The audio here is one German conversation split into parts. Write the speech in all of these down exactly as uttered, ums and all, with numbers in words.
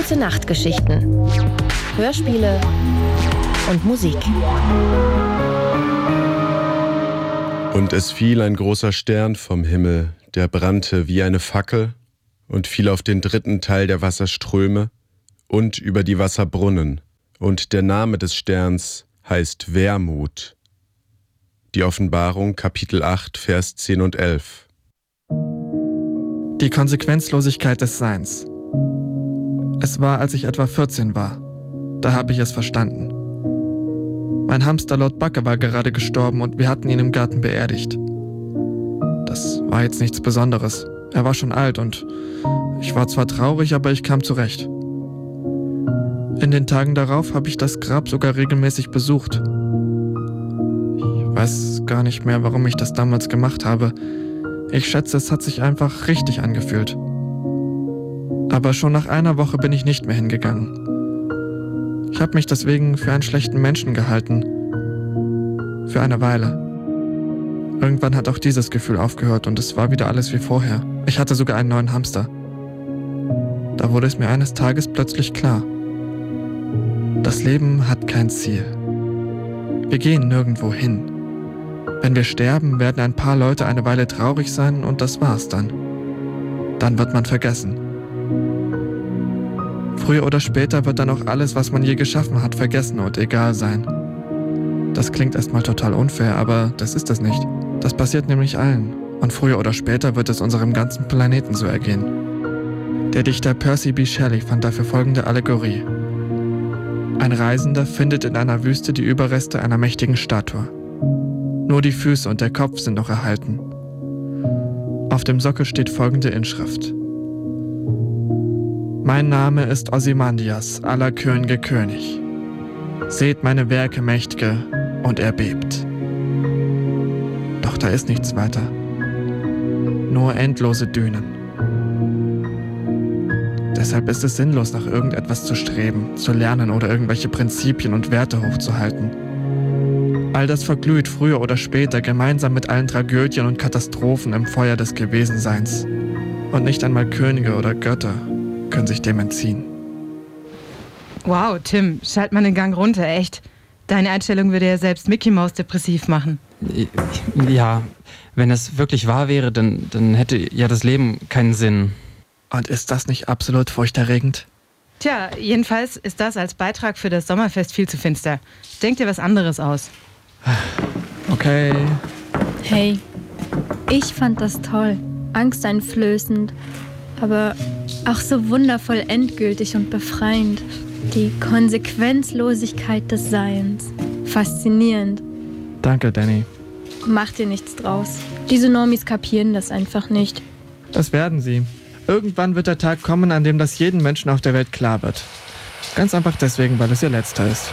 Gute-Nacht-Geschichten, Hörspiele und Musik. Und es fiel ein großer Stern vom Himmel, der brannte wie eine Fackel und fiel auf den dritten Teil der Wasserströme und über die Wasserbrunnen. Und der Name des Sterns heißt Wermut. Die Offenbarung, Kapitel acht, Vers zehn und elf. Die Konsequenzlosigkeit des Seins. Es war, als ich etwa vierzehn war. Da habe ich es verstanden. Mein Hamster Lord Backe war gerade gestorben und wir hatten ihn im Garten beerdigt. Das war jetzt nichts Besonderes. Er war schon alt und ich war zwar traurig, aber ich kam zurecht. In den Tagen darauf habe ich das Grab sogar regelmäßig besucht. Ich weiß gar nicht mehr, warum ich das damals gemacht habe. Ich schätze, es hat sich einfach richtig angefühlt. Aber schon nach einer Woche bin ich nicht mehr hingegangen. Ich habe mich deswegen für einen schlechten Menschen gehalten. Für eine Weile. Irgendwann hat auch dieses Gefühl aufgehört und es war wieder alles wie vorher. Ich hatte sogar einen neuen Hamster. Da wurde es mir eines Tages plötzlich klar. Das Leben hat kein Ziel. Wir gehen nirgendwo hin. Wenn wir sterben, werden ein paar Leute eine Weile traurig sein und das war's dann. Dann wird man vergessen. Früher oder später wird dann auch alles, was man je geschaffen hat, vergessen und egal sein. Das klingt erstmal total unfair, aber das ist es nicht. Das passiert nämlich allen. Und früher oder später wird es unserem ganzen Planeten so ergehen. Der Dichter Percy B. Shelley fand dafür folgende Allegorie. Ein Reisender findet in einer Wüste die Überreste einer mächtigen Statue. Nur die Füße und der Kopf sind noch erhalten. Auf dem Sockel steht folgende Inschrift. Mein Name ist Ozymandias, aller Könige König. Seht meine Werke, Mächt'ge, und erbebt. Doch da ist nichts weiter. Nur endlose Dünen. Deshalb ist es sinnlos, nach irgendetwas zu streben, zu lernen oder irgendwelche Prinzipien und Werte hochzuhalten. All das verglüht früher oder später gemeinsam mit allen Tragödien und Katastrophen im Feuer des Gewesenseins. Und nicht einmal Könige oder Götter können sich dem entziehen. Wow, Tim, schalt mal den Gang runter, echt. Deine Einstellung würde ja selbst Mickey Mouse depressiv machen. Ja, wenn es wirklich wahr wäre, dann, dann hätte ja das Leben keinen Sinn. Und ist das nicht absolut furchterregend? Tja, jedenfalls ist das als Beitrag für das Sommerfest viel zu finster. Denk dir was anderes aus. Okay. Hey, ich fand das toll. Angsteinflößend. Aber auch so wundervoll endgültig und befreiend. Die Konsequenzlosigkeit des Seins. Faszinierend. Danke, Danny. Mach dir nichts draus. Diese Normis kapieren das einfach nicht. Das werden sie. Irgendwann wird der Tag kommen, an dem das jedem Menschen auf der Welt klar wird. Ganz einfach deswegen, weil es ihr letzter ist.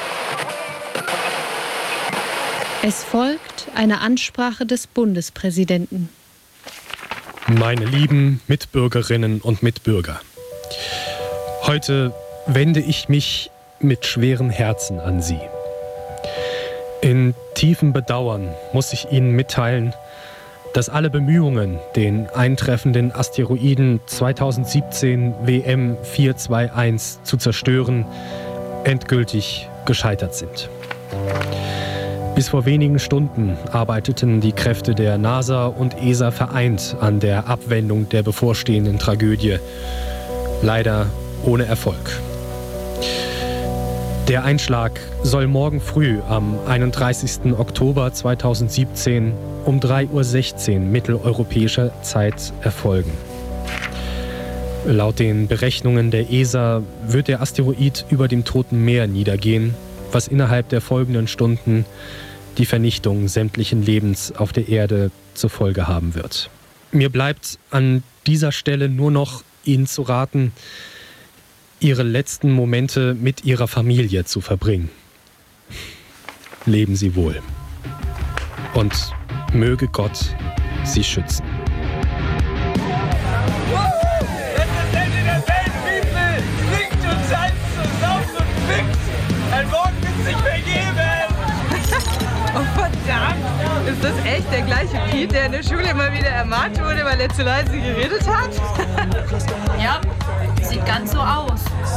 Es folgt eine Ansprache des Bundespräsidenten. Meine lieben Mitbürgerinnen und Mitbürger, heute wende ich mich mit schweren Herzen an Sie. In tiefem Bedauern muss ich Ihnen mitteilen, dass alle Bemühungen, den eintreffenden Asteroiden zweitausendsiebzehn W M vier zwei eins zu zerstören, endgültig gescheitert sind. Bis vor wenigen Stunden arbeiteten die Kräfte der NASA und E S A vereint an der Abwendung der bevorstehenden Tragödie. Leider ohne Erfolg. Der Einschlag soll morgen früh am einunddreißigsten Oktober zweitausendsiebzehn um drei Uhr sechzehn mitteleuropäischer Zeit erfolgen. Laut den Berechnungen der E S A wird der Asteroid über dem Toten Meer niedergehen, was innerhalb der folgenden Stunden die Vernichtung sämtlichen Lebens auf der Erde zur Folge haben wird. Mir bleibt an dieser Stelle nur noch, Ihnen zu raten, Ihre letzten Momente mit Ihrer Familie zu verbringen. Leben Sie wohl. Und möge Gott Sie schützen. Oh verdammt, ist das echt der gleiche Pete, der in der Schule immer wieder ermahnt wurde, weil er zu leise geredet hat? Ja, sieht ganz so aus.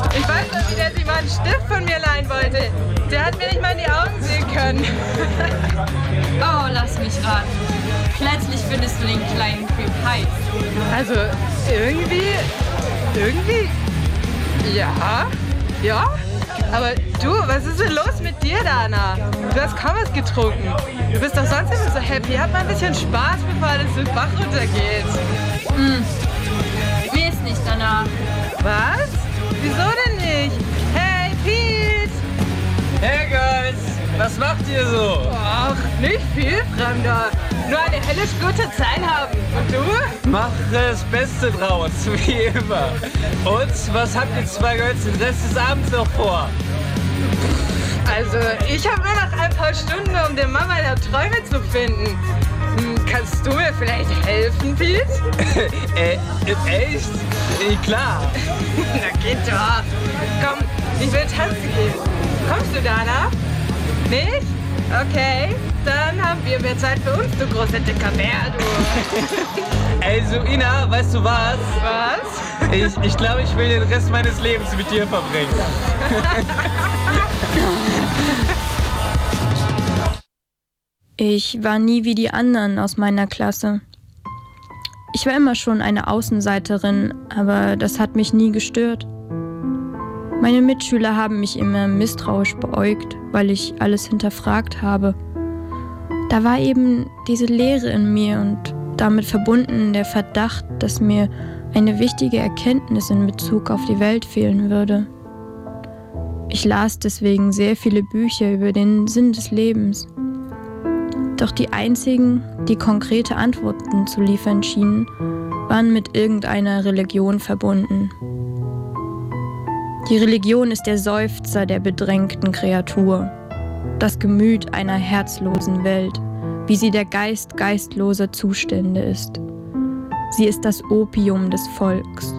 wie der sich mal einen Stift von mir leihen wollte. Der hat mir nicht mal in die Augen sehen können. Oh, lass mich raten. Plötzlich findest du den kleinen Creep heiß. Also, irgendwie... Irgendwie... Ja... Ja? Aber du, was ist denn los mit dir, Dana? Du hast kaum was getrunken. Du bist doch sonst immer so happy. Hab mal ein bisschen Spaß, bevor alles den Bach runtergeht. Hm. Mir ist nicht danach. Was? Wieso denn nicht? Hey, Pete! Hey, Guys! Was macht ihr so? Ach, nicht viel, Fremder. Nur eine höllisch gute Zeit haben. Und du? Mach das Beste draus, wie immer. Und was habt ihr zwei Girls den Rest des Abends noch vor? Also, ich habe nur noch ein paar Stunden, um den Mann meiner Träume zu finden. Hm, kannst du mir vielleicht helfen, Pete? äh, echt? Äh, klar. Na geht doch. Komm, ich will tanzen gehen. Kommst du, Dana? Nicht? Okay, dann haben wir mehr Zeit für uns, du großer dicker Bär, du. Also, Ina, weißt du was? Was? Ich, ich glaube, ich will den Rest meines Lebens mit dir verbringen. Ich war nie wie die anderen aus meiner Klasse. Ich war immer schon eine Außenseiterin, aber das hat mich nie gestört. Meine Mitschüler haben mich immer misstrauisch beäugt, weil ich alles hinterfragt habe. Da war eben diese Leere in mir und damit verbunden der Verdacht, dass mir eine wichtige Erkenntnis in Bezug auf die Welt fehlen würde. Ich las deswegen sehr viele Bücher über den Sinn des Lebens. Doch die einzigen, die konkrete Antworten zu liefern schienen, waren mit irgendeiner Religion verbunden. Die Religion ist der Seufzer der bedrängten Kreatur, das Gemüt einer herzlosen Welt, wie sie der Geist geistloser Zustände ist. Sie ist das Opium des Volks.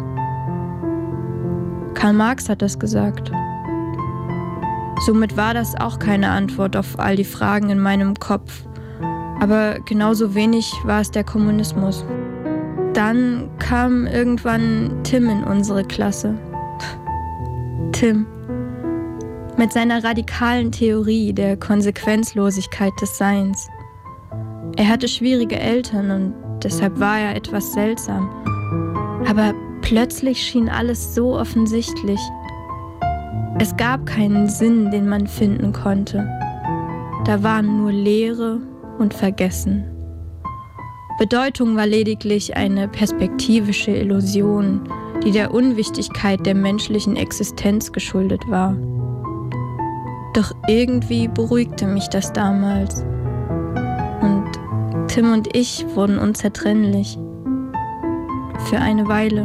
Karl Marx hat das gesagt. Somit war das auch keine Antwort auf all die Fragen in meinem Kopf, aber genauso wenig war es der Kommunismus. Dann kam irgendwann Tim in unsere Klasse. Tim. Mit seiner radikalen Theorie der Konsequenzlosigkeit des Seins. Er hatte schwierige Eltern und deshalb war er etwas seltsam. Aber plötzlich schien alles so offensichtlich. Es gab keinen Sinn, den man finden konnte. Da waren nur Leere und Vergessen. Bedeutung war lediglich eine perspektivische Illusion, die der Unwichtigkeit der menschlichen Existenz geschuldet war. Doch irgendwie beruhigte mich das damals. Und Tim und ich wurden unzertrennlich. Für eine Weile.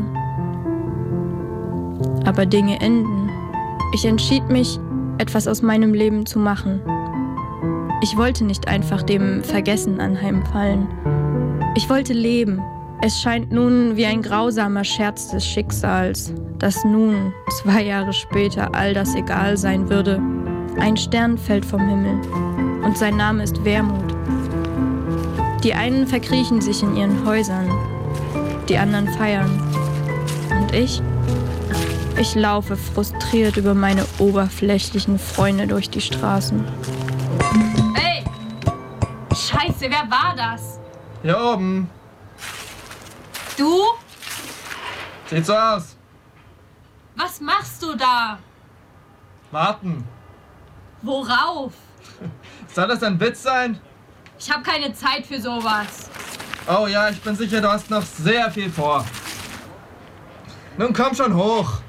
Aber Dinge enden. Ich entschied mich, etwas aus meinem Leben zu machen. Ich wollte nicht einfach dem Vergessen anheimfallen. Ich wollte leben. Es scheint nun wie ein grausamer Scherz des Schicksals, dass nun, zwei Jahre später, all das egal sein würde. Ein Stern fällt vom Himmel und sein Name ist Wermut. Die einen verkriechen sich in ihren Häusern, die anderen feiern. Und ich? Ich laufe frustriert über meine oberflächlichen Freunde durch die Straßen. Ey! Scheiße, wer war das? Hier oben. Du? Sieht so aus. Was machst du da? Warten. Worauf? Soll das ein Witz sein? Ich habe keine Zeit für sowas. Oh ja, ich bin sicher, du hast noch sehr viel vor. Nun komm schon hoch.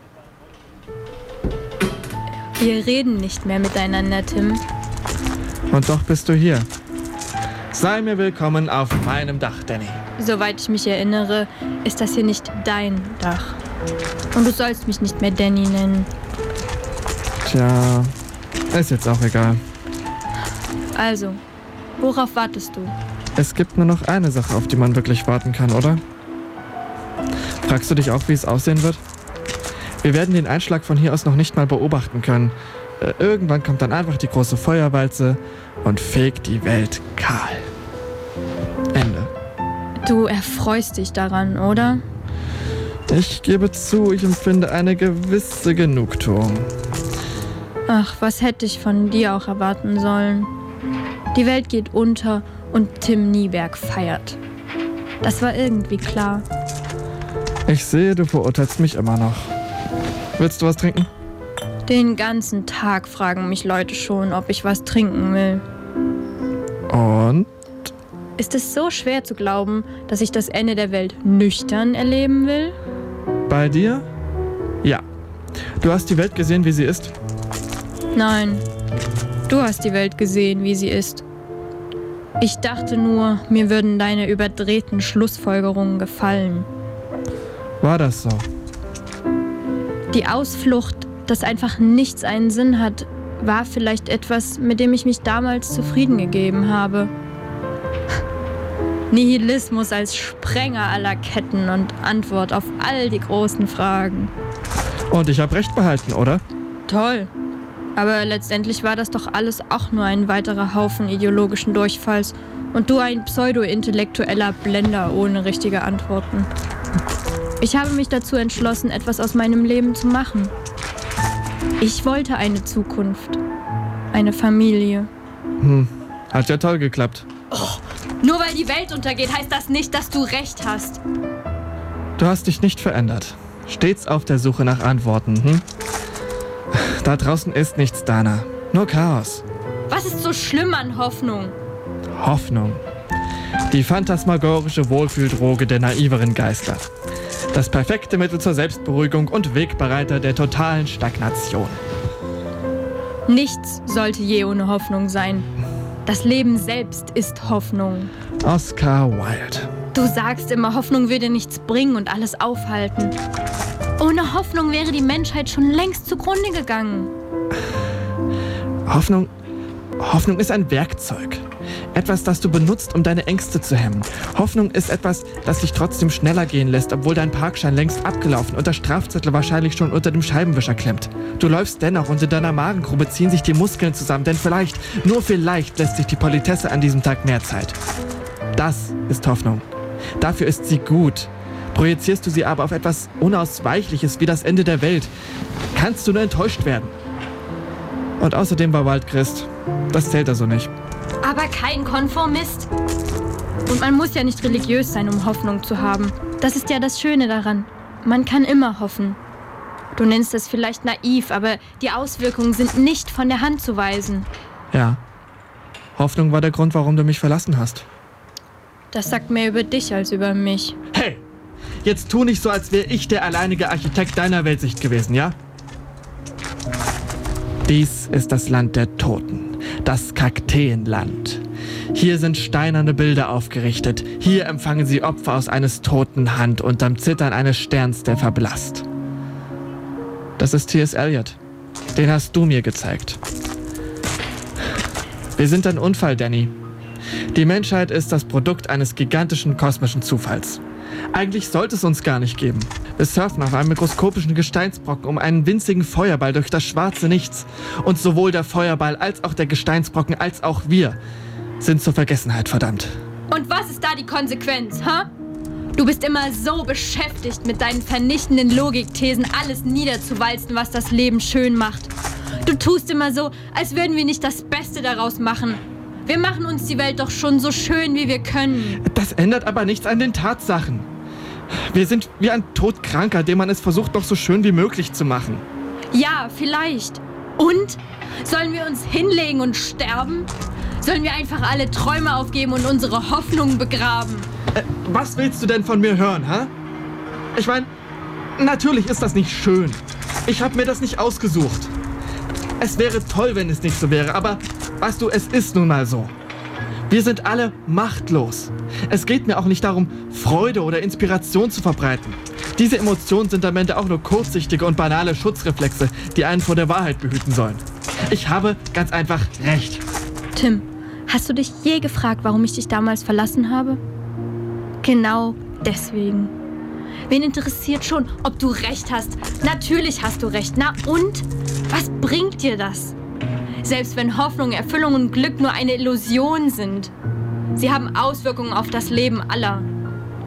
Wir reden nicht mehr miteinander, Tim. Und doch bist du hier. Sei mir willkommen auf meinem Dach, Danny. Soweit ich mich erinnere, ist das hier nicht dein Dach. Und du sollst mich nicht mehr Danny nennen. Tja, ist jetzt auch egal. Also, worauf wartest du? Es gibt nur noch eine Sache, auf die man wirklich warten kann, oder? Fragst du dich auch, wie es aussehen wird? Wir werden den Einschlag von hier aus noch nicht mal beobachten können. Äh, irgendwann kommt dann einfach die große Feuerwalze und fegt die Welt kahl. Ende. Du erfreust dich daran, oder? Ich gebe zu, ich empfinde eine gewisse Genugtuung. Ach, was hätte ich von dir auch erwarten sollen? Die Welt geht unter und Tim Nieberg feiert. Das war irgendwie klar. Ich sehe, du verurteilst mich immer noch. Willst du was trinken? Den ganzen Tag fragen mich Leute schon, ob ich was trinken will. Und? Ist es so schwer zu glauben, dass ich das Ende der Welt nüchtern erleben will? Bei dir? Ja. Du hast die Welt gesehen, wie sie ist? Nein. Du hast die Welt gesehen, wie sie ist. Ich dachte nur, mir würden deine überdrehten Schlussfolgerungen gefallen. War das so? Die Ausflucht, dass einfach nichts einen Sinn hat, war vielleicht etwas, mit dem ich mich damals zufrieden gegeben habe. Nihilismus als Sprenger aller Ketten und Antwort auf all die großen Fragen. Und ich habe recht behalten, oder? Toll. Aber letztendlich war das doch alles auch nur ein weiterer Haufen ideologischen Durchfalls und du ein pseudo-intellektueller Blender ohne richtige Antworten. Ich habe mich dazu entschlossen, etwas aus meinem Leben zu machen. Ich wollte eine Zukunft. Eine Familie. Hm, hat ja toll geklappt. Oh, nur weil die Welt untergeht, heißt das nicht, dass du recht hast. Du hast dich nicht verändert. Stets auf der Suche nach Antworten, hm? Da draußen ist nichts, Dana. Nur Chaos. Was ist so schlimm an Hoffnung? Hoffnung. Die phantasmagorische Wohlfühldroge der naiveren Geister. Das perfekte Mittel zur Selbstberuhigung und Wegbereiter der totalen Stagnation. Nichts sollte je ohne Hoffnung sein. Das Leben selbst ist Hoffnung. Oscar Wilde. Du sagst immer, Hoffnung würde nichts bringen und alles aufhalten. Ohne Hoffnung wäre die Menschheit schon längst zugrunde gegangen. Hoffnung, Hoffnung ist ein Werkzeug. Etwas, das du benutzt, um deine Ängste zu hemmen. Hoffnung ist etwas, das dich trotzdem schneller gehen lässt, obwohl dein Parkschein längst abgelaufen und der Strafzettel wahrscheinlich schon unter dem Scheibenwischer klemmt. Du läufst dennoch und in deiner Magengrube ziehen sich die Muskeln zusammen, denn vielleicht, nur vielleicht, lässt sich die Politesse an diesem Tag mehr Zeit. Das ist Hoffnung. Dafür ist sie gut. Projizierst du sie aber auf etwas Unausweichliches wie das Ende der Welt, kannst du nur enttäuscht werden. Und außerdem war Wilde Christ. Das zählt also nicht. Aber kein Konformist. Und man muss ja nicht religiös sein, um Hoffnung zu haben. Das ist ja das Schöne daran. Man kann immer hoffen. Du nennst es vielleicht naiv, aber die Auswirkungen sind nicht von der Hand zu weisen. Ja. Hoffnung war der Grund, warum du mich verlassen hast. Das sagt mehr über dich als über mich. Hey! Jetzt tu nicht so, als wäre ich der alleinige Architekt deiner Weltsicht gewesen, ja? Dies ist das Land der Toten, das Kakteenland. Hier sind steinerne Bilder aufgerichtet. Hier empfangen sie Opfer aus eines toten Hand unterm Zittern eines Sterns, der verblasst. Das ist T S Eliot. Den hast du mir gezeigt. Wir sind ein Unfall, Danny. Die Menschheit ist das Produkt eines gigantischen kosmischen Zufalls. Eigentlich sollte es uns gar nicht geben. Wir surfen auf einem mikroskopischen Gesteinsbrocken um einen winzigen Feuerball durch das schwarze Nichts. Und sowohl der Feuerball als auch der Gesteinsbrocken als auch wir sind zur Vergessenheit verdammt. Und was ist da die Konsequenz, ha? Du bist immer so beschäftigt, mit deinen vernichtenden Logikthesen alles niederzuwalzen, was das Leben schön macht. Du tust immer so, als würden wir nicht das Beste daraus machen. Wir machen uns die Welt doch schon so schön, wie wir können. Das ändert aber nichts an den Tatsachen. Wir sind wie ein Todkranker, dem man es versucht, noch so schön wie möglich zu machen. Ja, vielleicht. Und? Sollen wir uns hinlegen und sterben? Sollen wir einfach alle Träume aufgeben und unsere Hoffnungen begraben? Äh, was willst du denn von mir hören, hä? Ich meine, natürlich ist das nicht schön. Ich habe mir das nicht ausgesucht. Es wäre toll, wenn es nicht so wäre, aber weißt du, es ist nun mal so. Wir sind alle machtlos. Es geht mir auch nicht darum, Freude oder Inspiration zu verbreiten. Diese Emotionen sind am Ende auch nur kurzsichtige und banale Schutzreflexe, die einen vor der Wahrheit behüten sollen. Ich habe ganz einfach recht. Tim, hast du dich je gefragt, warum ich dich damals verlassen habe? Genau deswegen. Wen interessiert schon, ob du recht hast? Natürlich hast du recht. Na und? Was bringt dir das? Selbst wenn Hoffnung, Erfüllung und Glück nur eine Illusion sind. Sie haben Auswirkungen auf das Leben aller.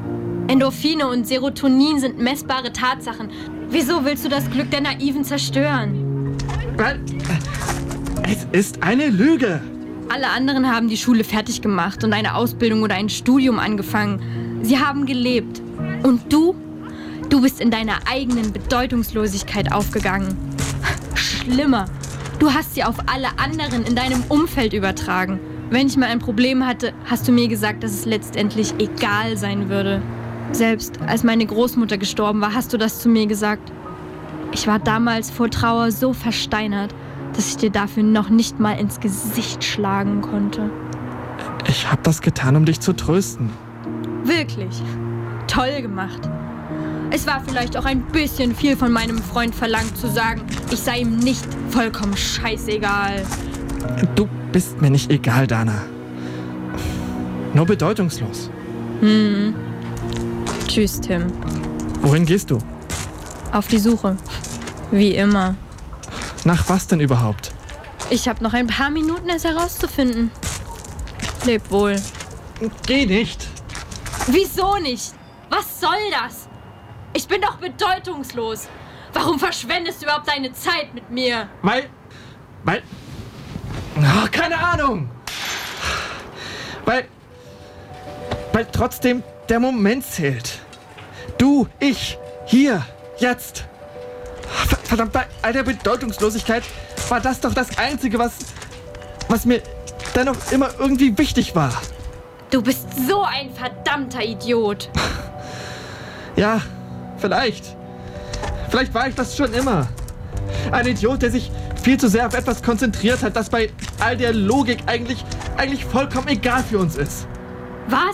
Endorphine und Serotonin sind messbare Tatsachen. Wieso willst du das Glück der Naiven zerstören? Weil es ist eine Lüge. Alle anderen haben die Schule fertig gemacht und eine Ausbildung oder ein Studium angefangen. Sie haben gelebt. Und du? Du bist in deiner eigenen Bedeutungslosigkeit aufgegangen. Schlimmer. Du hast sie auf alle anderen in deinem Umfeld übertragen. Wenn ich mal ein Problem hatte, hast du mir gesagt, dass es letztendlich egal sein würde. Selbst als meine Großmutter gestorben war, hast du das zu mir gesagt. Ich war damals vor Trauer so versteinert, dass ich dir dafür noch nicht mal ins Gesicht schlagen konnte. Ich habe das getan, um dich zu trösten. Wirklich. Toll gemacht. Es war vielleicht auch ein bisschen viel von meinem Freund verlangt, zu sagen, ich sei ihm nicht vollkommen scheißegal. Du bist mir nicht egal, Dana. Nur bedeutungslos. Hm. Tschüss, Tim. Wohin gehst du? Auf die Suche. Wie immer. Nach was denn überhaupt? Ich habe noch ein paar Minuten, es herauszufinden. Leb wohl. Geh nicht. Wieso nicht? Was soll das? Ich bin doch bedeutungslos. Warum verschwendest du überhaupt deine Zeit mit mir? Weil... Weil... Oh, keine Ahnung. Weil... Weil trotzdem der Moment zählt. Du, ich, hier, jetzt. Verdammt, bei all der Bedeutungslosigkeit war das doch das Einzige, was... was mir dennoch immer irgendwie wichtig war. Du bist so ein verdammter Idiot. Ja, vielleicht. Vielleicht war ich das schon immer. Ein Idiot, der sich viel zu sehr auf etwas konzentriert hat, das bei all der Logik eigentlich, eigentlich vollkommen egal für uns ist. Was?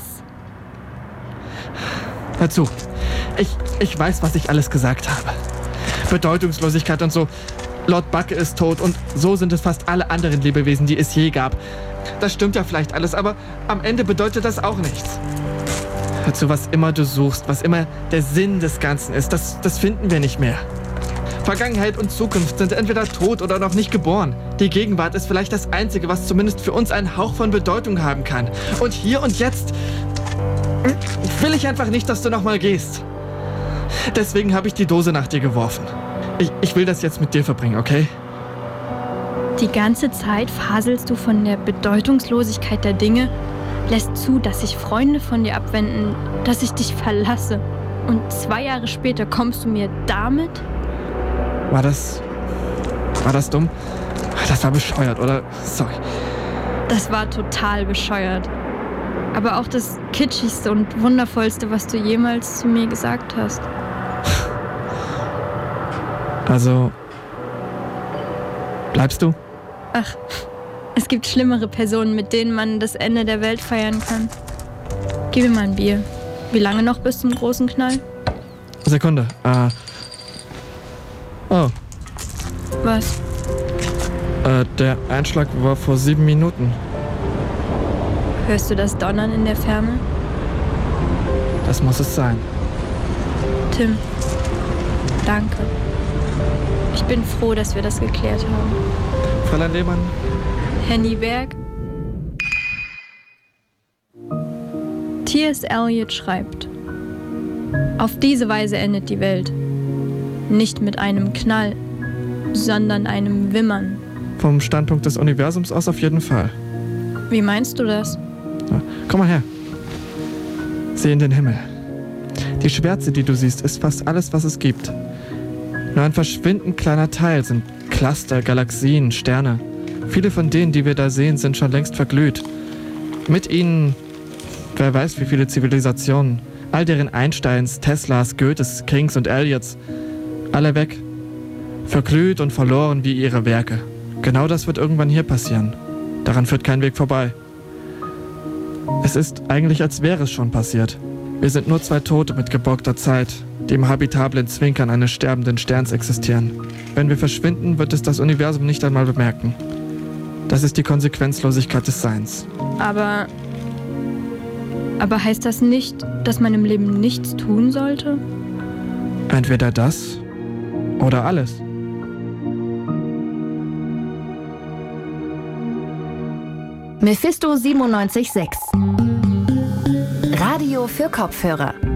Hör zu. Ich, ich weiß, was ich alles gesagt habe. Bedeutungslosigkeit und so. Lord Backe ist tot und so sind es fast alle anderen Lebewesen, die es je gab. Das stimmt ja vielleicht alles, aber am Ende bedeutet das auch nichts. Hör zu, was immer du suchst, was immer der Sinn des Ganzen ist, das, das finden wir nicht mehr. Vergangenheit und Zukunft sind entweder tot oder noch nicht geboren. Die Gegenwart ist vielleicht das Einzige, was zumindest für uns einen Hauch von Bedeutung haben kann. Und hier und jetzt will ich einfach nicht, dass du nochmal gehst. Deswegen habe ich die Dose nach dir geworfen. Ich, ich will das jetzt mit dir verbringen, okay? Die ganze Zeit faselst du von der Bedeutungslosigkeit der Dinge, lässt zu, dass sich Freunde von dir abwenden, dass ich dich verlasse. Und zwei Jahre später kommst du mir damit? War das... War das dumm? Das war bescheuert, oder? Sorry. Das war total bescheuert. Aber auch das kitschigste und wundervollste, was du jemals zu mir gesagt hast. Also... Bleibst du? Ach, es gibt schlimmere Personen, mit denen man das Ende der Welt feiern kann. Gib mir mal ein Bier. Wie lange noch bis zum großen Knall? Sekunde. Äh... Oh. Was? Äh, der Einschlag war vor sieben Minuten. Hörst du das Donnern in der Ferne? Das muss es sein. Tim, danke. Ich bin froh, dass wir das geklärt haben. Fräulein Lehmann. Herr Nieberg. T S Eliot schreibt: Auf diese Weise endet die Welt. Nicht mit einem Knall, sondern einem Wimmern. Vom Standpunkt des Universums aus auf jeden Fall. Wie meinst du das? Ja, komm mal her. Sieh in den Himmel. Die Schwärze, die du siehst, ist fast alles, was es gibt. Nur ein verschwindend kleiner Teil sind Cluster, Galaxien, Sterne. Viele von denen, die wir da sehen, sind schon längst verglüht. Mit ihnen, wer weiß wie viele Zivilisationen. All deren Einsteins, Teslas, Goethes, Kings und Eliots. Alle weg. Verglüht und verloren wie ihre Werke. Genau das wird irgendwann hier passieren. Daran führt kein Weg vorbei. Es ist eigentlich, als wäre es schon passiert. Wir sind nur zwei Tote mit geborgter Zeit, die im habitablen Zwinkern eines sterbenden Sterns existieren. Wenn wir verschwinden, wird es das Universum nicht einmal bemerken. Das ist die Konsequenzlosigkeit des Seins. Aber... Aber heißt das nicht, dass man im Leben nichts tun sollte? Entweder das oder alles. Mephisto siebenundneunzig Komma sechs. Radio für Kopfhörer.